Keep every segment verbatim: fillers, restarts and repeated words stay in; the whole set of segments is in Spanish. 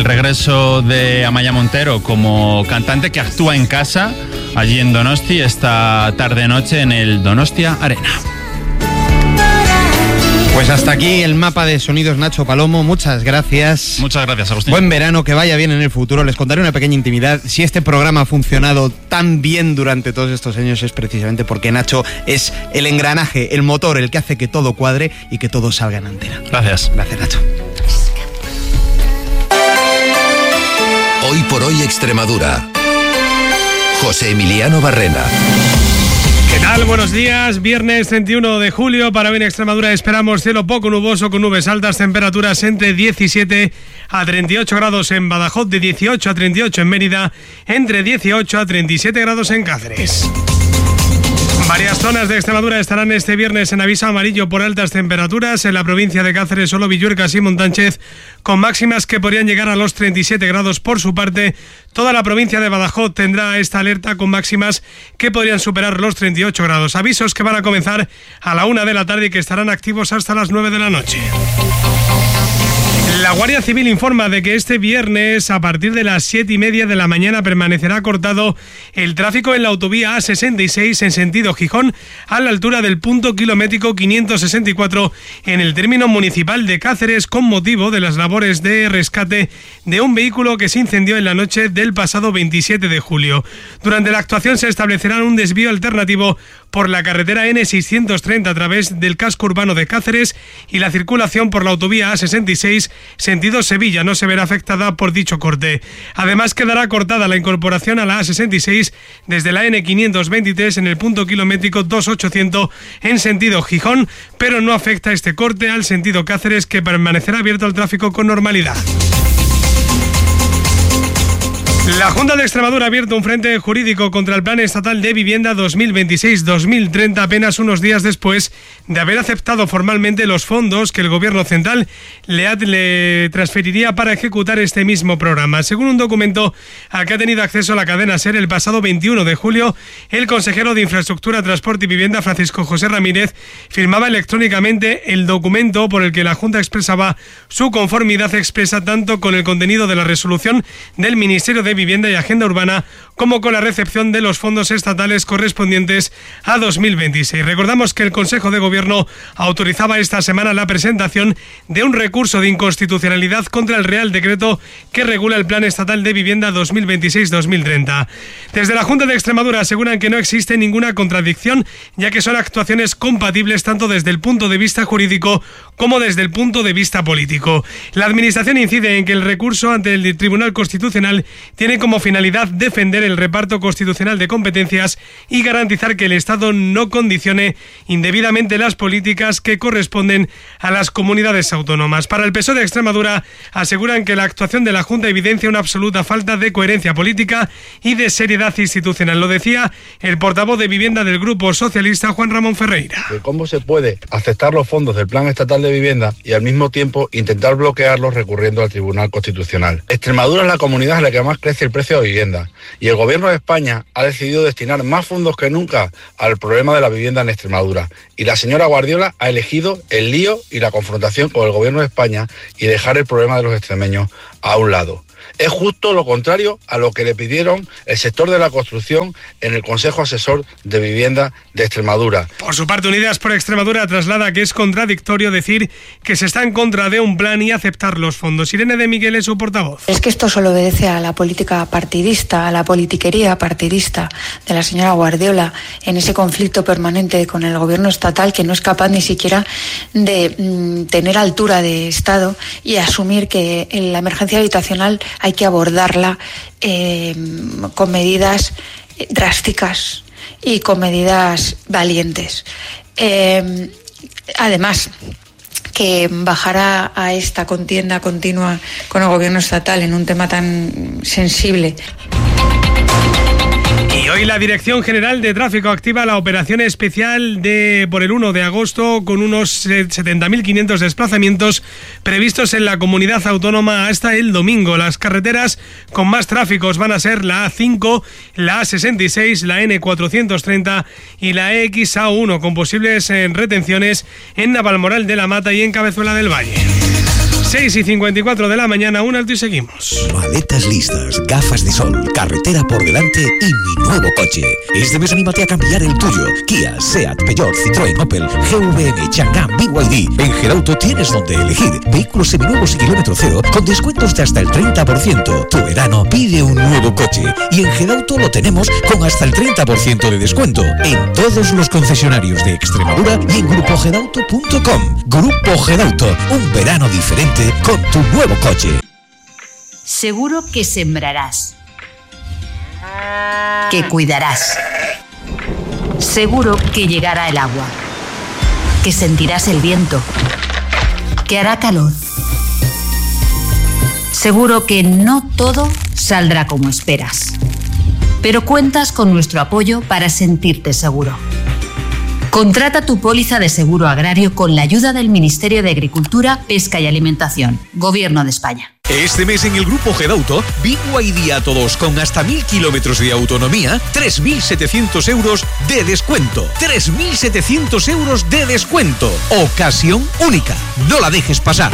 El regreso de Amaia Montero como cantante que actúa en casa allí en Donosti esta tarde-noche en el Donostia Arena. Pues hasta aquí el mapa de sonidos, Nacho Palomo, muchas gracias. Muchas gracias, Agustín. Buen verano, que vaya bien en el futuro. Les contaré una pequeña intimidad. Si este programa ha funcionado tan bien durante todos estos años es precisamente porque Nacho es el engranaje, el motor, el que hace que todo cuadre y que todo salga en antena. Gracias. Gracias, Nacho. Hoy por hoy Extremadura. José Emiliano Barrena. ¿Qué tal? Buenos días. Viernes treinta y uno de julio. Para hoy en Extremadura esperamos cielo poco nuboso con nubes altas, temperaturas entre diecisiete a treinta y ocho grados en Badajoz, de dieciocho a treinta y ocho en Mérida, entre dieciocho a treinta y siete grados en Cáceres. Varias zonas de Extremadura estarán este viernes en aviso amarillo por altas temperaturas. En la provincia de Cáceres, solo Villuercas y Montánchez, con máximas que podrían llegar a los treinta y siete grados. Por su parte, toda la provincia de Badajoz tendrá esta alerta con máximas que podrían superar los treinta y ocho grados. Avisos que van a comenzar a la una de la tarde y que estarán activos hasta las nueve de la noche. La Guardia Civil informa de que este viernes, a partir de las siete y media de la mañana, permanecerá cortado el tráfico en la autovía A sesenta y seis en sentido Gijón, a la altura del punto kilométrico quinientos sesenta y cuatro en el término municipal de Cáceres, con motivo de las labores de rescate de un vehículo que se incendió en la noche del pasado veintisiete de julio. Durante la actuación se establecerá un desvío alternativo por la carretera ene seiscientos treinta a través del casco urbano de Cáceres, y la circulación por la autovía A sesenta y seis sentido Sevilla no se verá afectada por dicho corte. Además, quedará cortada la incorporación a la A sesenta y seis desde la ene quinientos veintitrés en el punto kilométrico dos mil ochocientos en sentido Gijón, pero no afecta este corte al sentido Cáceres, que permanecerá abierto al tráfico con normalidad. La Junta de Extremadura ha abierto un frente jurídico contra el Plan Estatal de Vivienda dos mil veintiséis dos mil treinta apenas unos días después de haber aceptado formalmente los fondos que el Gobierno central le, le transferiría para ejecutar este mismo programa. Según un documento al que ha tenido acceso la cadena SER el pasado veintiuno de julio, el consejero de Infraestructura, Transporte y Vivienda, Francisco José Ramírez, firmaba electrónicamente el documento por el que la Junta expresaba su conformidad expresa tanto con el contenido de la resolución del Ministerio de Vivienda y Agenda Urbana como con la recepción de los fondos estatales correspondientes a dos mil veintiséis. Recordamos que el Consejo de Gobierno autorizaba esta semana la presentación de un recurso de inconstitucionalidad contra el Real Decreto que regula el Plan Estatal de Vivienda dos mil veintiséis dos mil treinta. Desde la Junta de Extremadura aseguran que no existe ninguna contradicción, ya que son actuaciones compatibles tanto desde el punto de vista jurídico como desde el punto de vista político. La Administración incide en que el recurso ante el Tribunal Constitucional tiene como finalidad defender el reparto constitucional de competencias y garantizar que el Estado no condicione indebidamente las políticas que corresponden a las comunidades autónomas. Para el P S O E de Extremadura aseguran que la actuación de la Junta evidencia una absoluta falta de coherencia política y de seriedad institucional. Lo decía el portavoz de Vivienda del Grupo Socialista, Juan Ramón Ferreira. ¿Cómo se puede aceptar los fondos del Plan Estatal de Vivienda y al mismo tiempo intentar bloquearlos recurriendo al Tribunal Constitucional? Extremadura es la comunidad en la que más crece el precio de vivienda y el Gobierno de España ha decidido destinar más fondos que nunca al problema de la vivienda en Extremadura, y la señora Guardiola ha elegido el lío y la confrontación con el Gobierno de España y dejar el problema de los extremeños a un lado. Es justo lo contrario a lo que le pidieron el sector de la construcción en el Consejo Asesor de Vivienda de Extremadura. Por su parte, Unidas por Extremadura traslada que es contradictorio decir que se está en contra de un plan y aceptar los fondos. Irene de Miguel es su portavoz. Es que esto solo obedece a la política partidista, a la politiquería partidista de la señora Guardiola en ese conflicto permanente con el gobierno estatal, que no es capaz ni siquiera de mm, tener altura de Estado y asumir que en la emergencia habitacional hay que abordarla eh, con medidas drásticas y con medidas valientes. Eh, además, que bajará a esta contienda continua con el gobierno estatal en un tema tan sensible. Y hoy la Dirección General de Tráfico activa la operación especial de por el uno de agosto con unos setenta mil quinientos desplazamientos previstos en la comunidad autónoma hasta el domingo. Las carreteras con más tráficos van a ser la A cinco, la A sesenta y seis, la ene cuatrocientos treinta y la E X A uno, con posibles retenciones en Navalmoral de la Mata y en Cabezuela del Valle. seis y cincuenta y cuatro de la mañana, un alto y seguimos. Maletas listas, gafas de sol, carretera por delante y mi nuevo coche. Este mes anímate a cambiar el tuyo. Kia, Seat, Peugeot, Citroën, Opel, G V M, Chang'an, B Y D. En Gerauto tienes donde elegir. Vehículos seminuevos y kilómetro cero con descuentos de hasta el treinta por ciento. Tu verano pide un nuevo coche. Y en Gerauto lo tenemos con hasta el treinta por ciento de descuento en todos los concesionarios de Extremadura y en grupo gedauto punto com. Grupo Gedauto, un verano diferente con tu nuevo coche. Seguro que sembrarás, que cuidarás. Seguro que llegará el agua, que sentirás el viento, que hará calor. Seguro que no todo saldrá como esperas, pero cuentas con nuestro apoyo para sentirte seguro. Contrata tu póliza de seguro agrario con la ayuda del Ministerio de Agricultura, Pesca y Alimentación, Gobierno de España. Este mes en el Grupo Gedauto, B Y D a todos con hasta mil kilómetros de autonomía, tres mil setecientos euros de descuento. tres mil setecientos euros de descuento. Ocasión única. No la dejes pasar.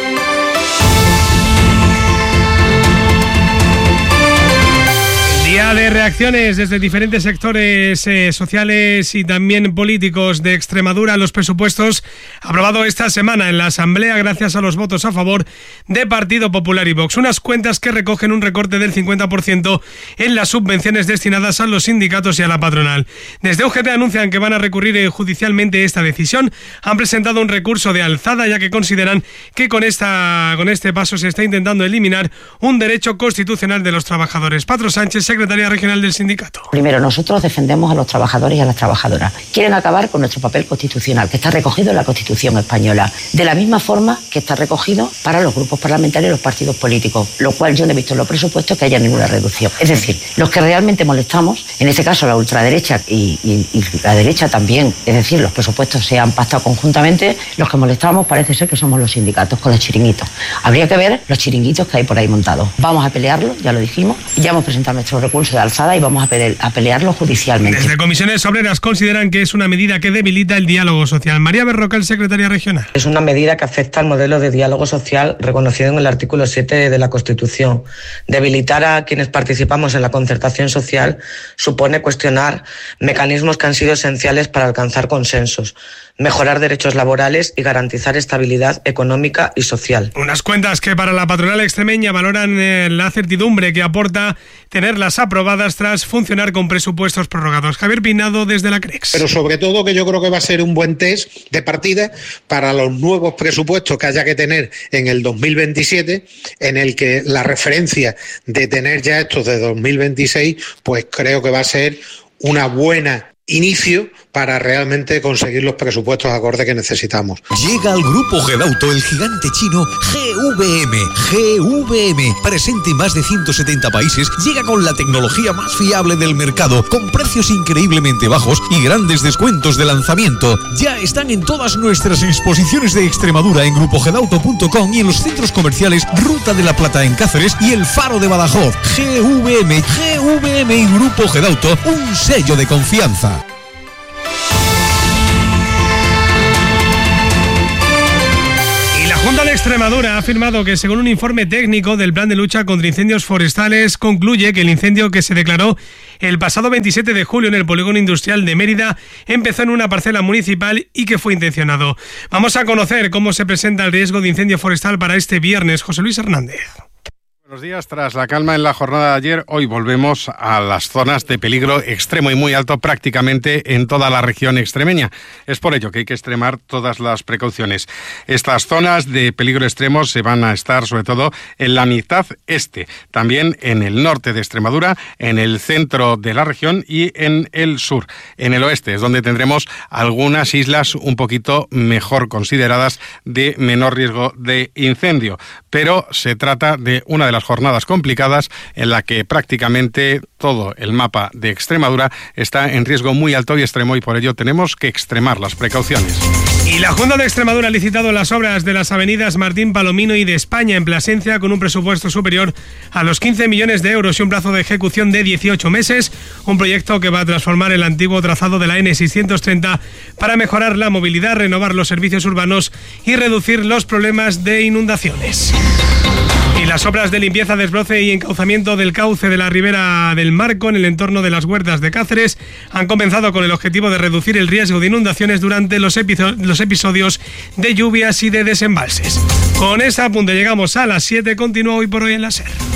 Día de reacciones desde diferentes sectores eh, sociales y también políticos de Extremadura a los presupuestos aprobados esta semana en la Asamblea gracias a los votos a favor de Partido Popular y Vox. Unas cuentas que recogen un recorte del cincuenta por ciento en las subvenciones destinadas a los sindicatos y a la patronal. Desde U G T anuncian que van a recurrir eh, judicialmente esta decisión. Han presentado un recurso de alzada ya que consideran que con, esta, con este paso se está intentando eliminar un derecho constitucional de los trabajadores. Patro Sánchez, secretaria regional del sindicato. Primero, nosotros defendemos a los trabajadores y a las trabajadoras. Quieren acabar con nuestro papel constitucional, que está recogido en la Constitución española, de la misma forma que está recogido para los grupos parlamentarios y los partidos políticos, lo cual yo no he visto en los presupuestos que haya ninguna reducción. Es decir, los que realmente molestamos, en este caso la ultraderecha y, y, y la derecha también, es decir, los presupuestos se han pactado conjuntamente, los que molestamos parece ser que somos los sindicatos con los chiringuitos. Habría que ver los chiringuitos que hay por ahí montados. Vamos a pelearlo, ya lo dijimos, y ya hemos presentado nuestro recurso de alzada y vamos a, pelear, a pelearlo judicialmente. Desde Comisiones Obreras consideran que es una medida que debilita el diálogo social. María Berrocal, secretaria regional. Es una medida que afecta al modelo de diálogo social reconocido en el artículo siete de la Constitución. Debilitar a quienes participamos en la concertación social supone cuestionar mecanismos que han sido esenciales para alcanzar consensos, mejorar derechos laborales y garantizar estabilidad económica y social. Unas cuentas que para la patronal extremeña valoran eh, la certidumbre que aporta tenerlas aprobadas tras funcionar con presupuestos prorrogados. Javier Pinado desde la CREX. Pero sobre todo que yo creo que va a ser un buen test de partida para los nuevos presupuestos que haya que tener en el dos mil veintisiete, en el que la referencia de tener ya estos de dos mil veintiséis, pues creo que va a ser una buena inicio para realmente conseguir los presupuestos acordes que necesitamos. Llega al Grupo Gedauto el gigante chino G V M. G V M, presente en más de ciento setenta países, llega con la tecnología más fiable del mercado, con precios increíblemente bajos y grandes descuentos de lanzamiento. Ya están en todas nuestras exposiciones de Extremadura en grupo gedauto punto com y en los centros comerciales Ruta de la Plata en Cáceres y El Faro de Badajoz. G V M, G V M y Grupo Gedauto, un sello de confianza. La Junta de Extremadura ha afirmado que, según un informe técnico del Plan de Lucha contra Incendios Forestales, concluye que el incendio que se declaró el pasado veintisiete de julio en el polígono industrial de Mérida empezó en una parcela municipal y que fue intencionado. Vamos a conocer cómo se presenta el riesgo de incendio forestal para este viernes. José Luis Hernández. Buenos días. Tras la calma en la jornada de ayer, hoy volvemos a las zonas de peligro extremo y muy alto prácticamente en toda la región extremeña. Es por ello que hay que extremar todas las precauciones. Estas zonas de peligro extremo se van a estar sobre todo en la mitad este, también en el norte de Extremadura, en el centro de la región y en el sur. En el oeste es donde tendremos algunas islas un poquito mejor consideradas de menor riesgo de incendio, pero se trata de una de las jornadas complicadas en la que prácticamente todo el mapa de Extremadura está en riesgo muy alto y extremo y por ello tenemos que extremar las precauciones. Y la Junta de Extremadura ha licitado las obras de las avenidas Martín Palomino y de España en Plasencia con un presupuesto superior a los quince millones de euros y un plazo de ejecución de dieciocho meses. Un proyecto que va a transformar el antiguo trazado de la ene seiscientos treinta para mejorar la movilidad, renovar los servicios urbanos y reducir los problemas de inundaciones. Y las obras de limpieza, desbroce y encauzamiento del cauce de la ribera del Marco en el entorno de las Huertas de Cáceres han comenzado con el objetivo de reducir el riesgo de inundaciones durante los, episo- los episodios de lluvias y de desembalses. Con ese apunte llegamos a las siete. Continúa Hoy por Hoy en la SER.